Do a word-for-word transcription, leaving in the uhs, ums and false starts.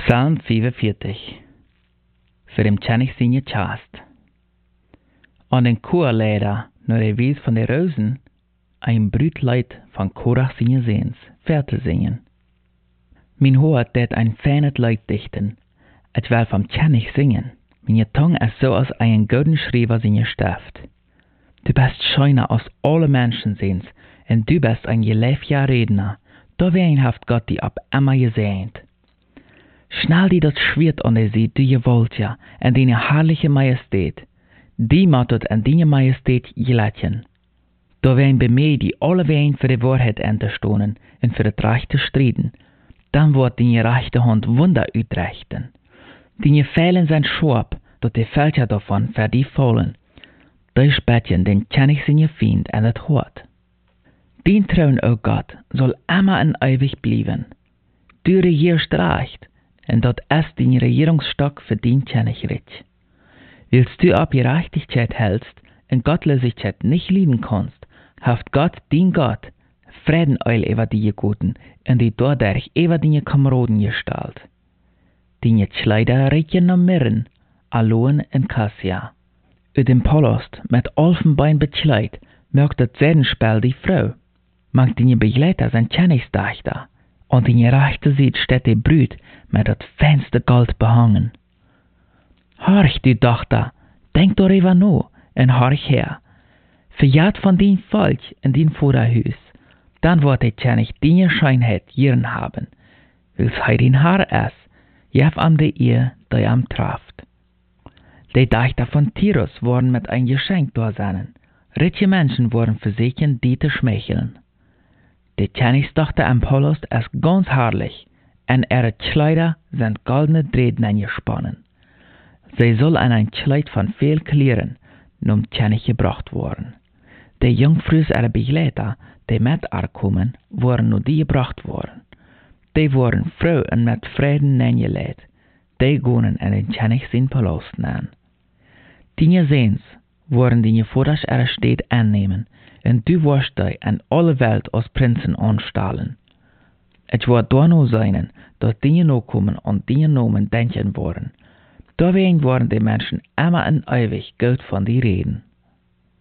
Psalm vierundveertig. Für den Tjennig sinje Chast. An den Chorleder, nur der Wies von der Rosen, ein Brütleid von Korach sinje Sehens, Verte singen. Min Hoort det ein fenet Leid dichten, et wel vom Tjennig singen. Meine Tongue ist so als ein golden Schreiber sinje Stift. Du bist schöner als alle Menschen sehens, und du bist ein geliebter Redner. Da wen haft Gott die ab immer gesehnt. Schnell die das Schwert an der See, du gewollt ja, en deine herrliche Majestät. Die mattet en deine Majestät gelatjen. Da wen bei mir die alle wen für die Wahrheit enterstonen und für das rechte striden. Dann wird deine rechte Hand Wunder utrechten. Deine Fehlen sind scharf, dat die Fälscher davon für die fallen. Da spätjen den Tjennig sinje Fiend en het Hort. Dien Trauen, o Gott, soll immer en ewig blieben. Du regierst recht, und dat ist dein Regierungsstock für den Tjennig rich. Willst du ab Gerechtigkeit hältst und Gottlosigkeit nicht lieben kannst, haft Gott, dein Gott, Frieden eul über die Guten und die dadurch über deine Kameraden gestalt. Deine Kleider riechen nach Mirren, Aloen und Cassia. Ut dem Palast mit Elfenbein bekleid, mögt das Sedenspiel die Frau. Mag deine Begleiter sind Tjennigsdächter, und deine rechte Seite steht die Brüd mit das feinste Gold behangen. Horch, du Tochter, denk darüber nach und horch her. Verjährt von dein Volk in dein Vorderhus, dann wird der Tjennig deine Scheinheit jiren haben. Wils hei dein Haar ist, jef am de ihr, die am traft. Die Dächter von Tyrus wurden mit ein Geschenk durchsennen. Reiche Menschen wurden versichern, die zu schmeicheln. Die Tjenigstochter am Palast ist ganz herrlich, und ihre Kleider sind goldene Drähten eingesponnen. Sie soll an ein Kleid von viel Klirren zum Tjennig gebracht worden. Die Jungfrus ihrer Begleiter, die mit ihr kommen, wurden nur die gebracht worden. Die wurden froh und mit Frieden eingelegt. Die gingen in den Tjennig sein Palast nehmen. Die Sehens wurden die Vaters ihrer Stadt annehmen, und du wirst dich an alle Welt als Prinzen anstellen. Es wird da nur sein, dass die Nachkommen an die Namen denken worden. Da werden die Menschen immer und ewig Gott von dir reden.